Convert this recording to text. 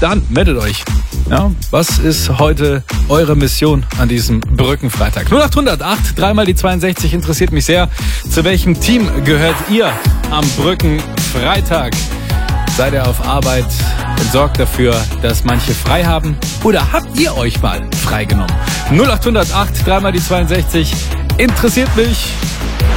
dann meldet euch. Ja, was ist heute eure Mission an diesem Brückenfreitag? 0808, dreimal die 62, interessiert mich sehr. Zu welchem Team gehört ihr am Brückenfreitag? Seid ihr auf Arbeit und sorgt dafür, dass manche frei haben? Oder habt ihr euch mal freigenommen? 0808, dreimal die 62, interessiert mich.